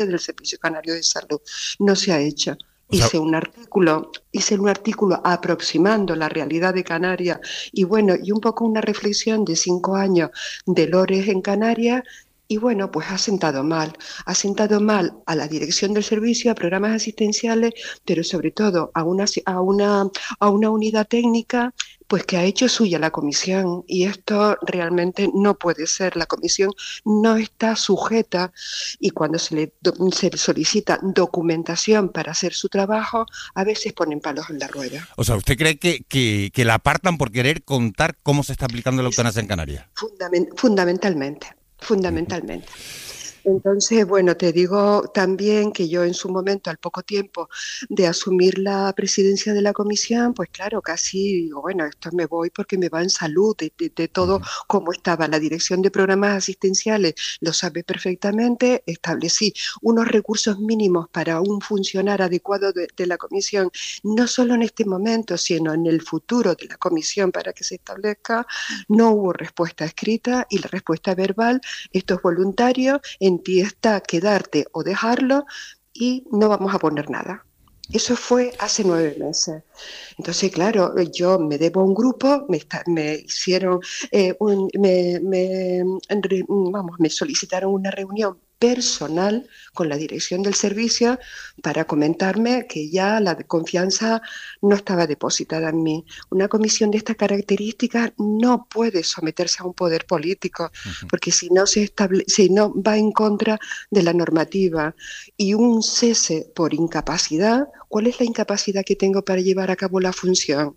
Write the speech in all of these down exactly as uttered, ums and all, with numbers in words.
del Servicio Canario de Salud. No se ha hecho. O sea, Hice un artículo, hice un artículo aproximando la realidad de Canarias y bueno, y un poco una reflexión de cinco años de Lores en Canarias. Y bueno, pues ha sentado mal, ha sentado mal a la dirección del servicio, a programas asistenciales, pero sobre todo a una, a una, a una unidad técnica, pues que ha hecho suya la comisión. Y esto realmente no puede ser. La comisión no está sujeta y cuando se le, se le solicita documentación para hacer su trabajo, a veces ponen palos en la rueda. o sea, ¿usted cree que, que, que la apartan por querer contar cómo se está aplicando la Es eutanasia en Canarias? fundament, fundamentalmente. Fundamentalmente. Entonces, bueno, te digo también que yo en su momento, al poco tiempo de asumir la presidencia de la comisión, pues claro, casi digo, bueno, esto me voy porque me va en salud de, de, de todo Uh-huh. como estaba. La dirección de programas asistenciales lo sabe perfectamente, establecí unos recursos mínimos para un funcionar adecuado de, de la comisión, no solo en este momento, sino en el futuro de la comisión para que se establezca. No hubo respuesta escrita y la respuesta verbal, esto es voluntario, en ti está quedarte o dejarlo y no vamos a poner nada. Eso fue hace nueve meses. Entonces, claro, yo me debo a un grupo, me, está, me hicieron, eh, un, me, me, vamos, me solicitaron una reunión personal con la dirección del servicio para comentarme que ya la confianza no estaba depositada en mí. Una comisión de esta característica no puede someterse a un poder político, Uh-huh. porque si no, se estable, si no va en contra de la normativa. Y un cese por incapacidad, ¿cuál es la incapacidad que tengo para llevar a cabo la función?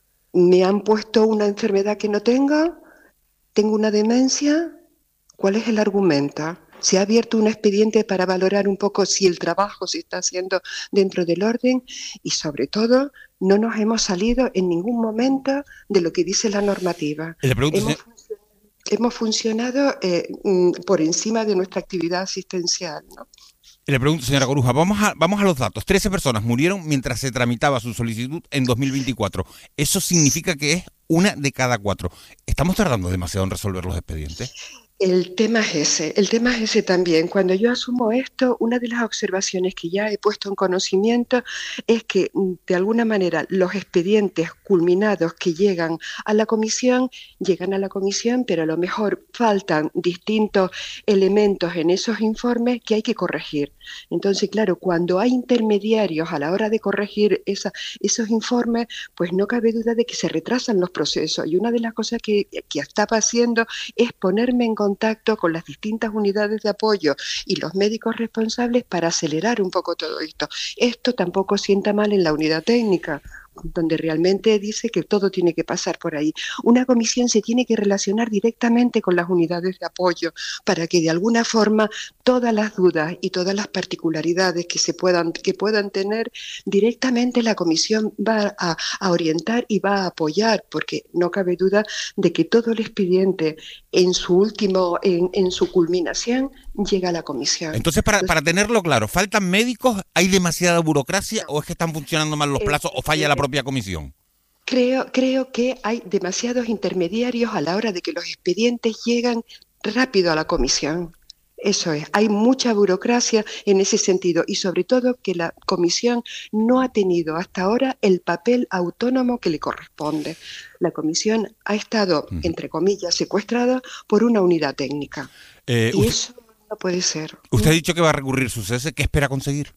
¿Me han puesto una enfermedad que no tengo? ¿Tengo una demencia? ¿Cuál es el argumento? Se ha abierto un expediente para valorar un poco si el trabajo se está haciendo dentro del orden y, sobre todo, no nos hemos salido en ningún momento de lo que dice la normativa. Le pregunto, Hemos, señor... funcionado, hemos funcionado eh, por encima de nuestra actividad asistencial, ¿no? Le pregunto, señora Coruja, vamos a, vamos a los datos. trece personas murieron mientras se tramitaba su solicitud en dos mil veinticuatro. Eso significa que es una de cada cuatro. ¿Estamos tardando demasiado en resolver los expedientes? El tema es ese, el tema es ese también. Cuando yo asumo esto, una de las observaciones que ya he puesto en conocimiento es que, de alguna manera, los expedientes culminados que llegan a la comisión, llegan a la comisión, pero a lo mejor faltan distintos elementos en esos informes que hay que corregir. Entonces, claro, cuando hay intermediarios a la hora de corregir esa, esos informes, pues no cabe duda de que se retrasan los procesos. Y una de las cosas que, que estaba haciendo es ponerme en contacto con las distintas unidades de apoyo y los médicos responsables para acelerar un poco todo esto. Esto tampoco sienta mal en la unidad técnica, donde realmente dice que todo tiene que pasar por ahí. Una comisión se tiene que relacionar directamente con las unidades de apoyo para que de alguna forma todas las dudas y todas las particularidades que se puedan, que puedan tener, directamente la comisión va a, a orientar y va a apoyar, porque no cabe duda de que todo el expediente en su último, en, en su culminación, llega a la comisión. Entonces, para, para tenerlo claro, ¿faltan médicos? ¿Hay demasiada burocracia? ¿O es que están funcionando mal los plazos? ¿O falla la propia comisión? Creo, creo que hay demasiados intermediarios a la hora de que los expedientes llegan rápido a la comisión. Eso es, hay mucha burocracia en ese sentido y sobre todo que la comisión no ha tenido hasta ahora el papel autónomo que le corresponde. La comisión ha estado, uh-huh. entre comillas, secuestrada por una unidad técnica. Eh, y usted, eso no puede ser. Usted ha dicho que va a recurrir su cese. ¿Qué espera conseguir?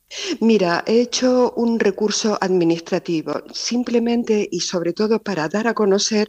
Mira, he hecho un recurso administrativo simplemente y sobre todo para dar a conocer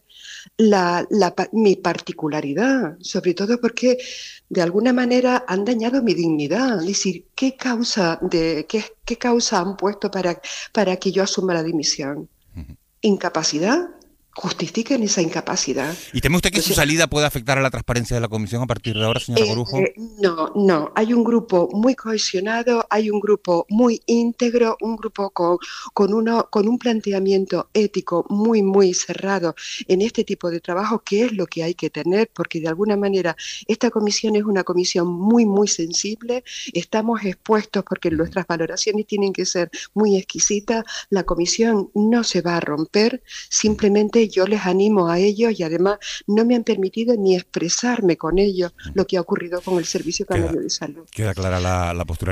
la, la, mi particularidad, sobre todo porque de alguna manera han dañado mi dignidad. Es decir, ¿qué causa, de, qué, qué causa han puesto para, para que yo asuma la dimisión? Uh-huh. ¿Incapacidad? Justifiquen esa incapacidad. ¿Y teme usted que Entonces, su salida pueda afectar a la transparencia de la comisión a partir de ahora, señora eh, Corujo? Eh, no, no. Hay un grupo muy cohesionado, hay un grupo muy íntegro, un grupo con, con, uno, con un planteamiento ético muy, muy cerrado en este tipo de trabajo, que es lo que hay que tener, porque de alguna manera esta comisión es una comisión muy, muy sensible. Estamos expuestos porque nuestras valoraciones tienen que ser muy exquisitas. La comisión no se va a romper, simplemente que yo les animo a ellos y además no me han permitido ni expresarme con ellos lo que ha ocurrido con el Servicio Canario Queda, de Salud. queda clara la, la postura.